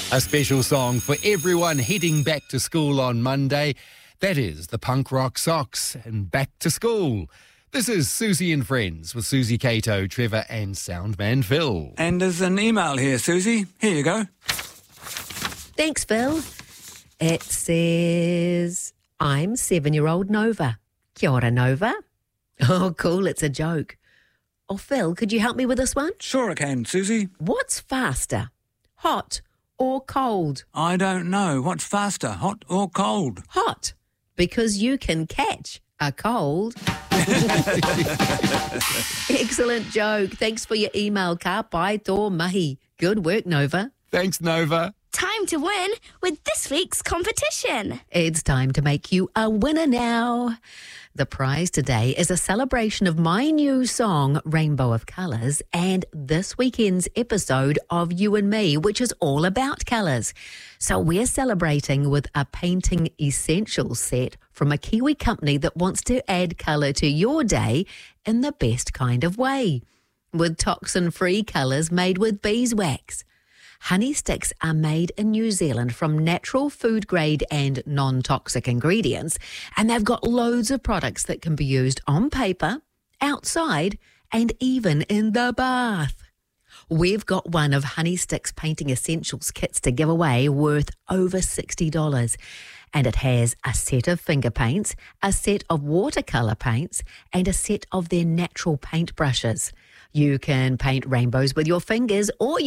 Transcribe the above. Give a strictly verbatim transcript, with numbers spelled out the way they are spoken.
A special song for everyone heading back to school on Monday. That is the Punk Rock Socks and Back to School. This is Susie and Friends with Susie Cato, Trevor and Soundman Phil. And there's an email here, Susie. Here you go. Thanks, Phil. It says, I'm seven-year-old Nova. Kia ora, Nova. Oh, cool, it's a joke. Oh, Phil, could you help me with this one? Sure I can, Susie. What's faster, hot or cold? I don't know. What's faster, hot or cold? Hot, because you can catch a cold. Excellent joke. Thanks for your email, ka pai tō mahi. Good work, Nova. Thanks, Nova. Time to win with this week's competition. It's time to make you a winner now. The prize today is a celebration of my new song, Rainbow of Colours, and this weekend's episode of You and Me, which is all about colours. So we're celebrating with a painting essentials set from a Kiwi company that wants to add colour to your day in the best kind of way. With toxin-free colours made with beeswax. Honey sticks are made in New Zealand from natural food grade and non-toxic ingredients, and they've got loads of products that can be used on paper, outside, and even in the bath. We've got one of Honey Sticks Painting Essentials kits to give away worth over sixty dollars. And it has a set of finger paints, a set of watercolour paints, and a set of their natural paint brushes. You can paint rainbows with your fingers or